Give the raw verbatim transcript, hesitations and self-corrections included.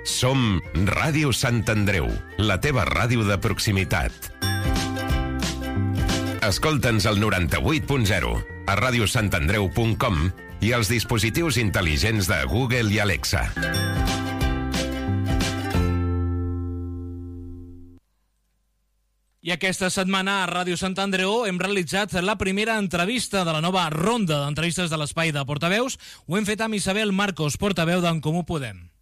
Som Ràdio Sant Andreu, la teva ràdio de proximitat. Escolta'ns al noranta-vuit punt zero, a radiosantandreu punt com i als dispositius intel·ligents de Google i Alexa. I aquesta setmana a Ràdio Sant Andreu hem realitzat la primera entrevista de la nova ronda d'entrevistes de l'Espai de Portaveus. Ho hem fet amb Isabel Marcos, portaveu d'en Comú Podem.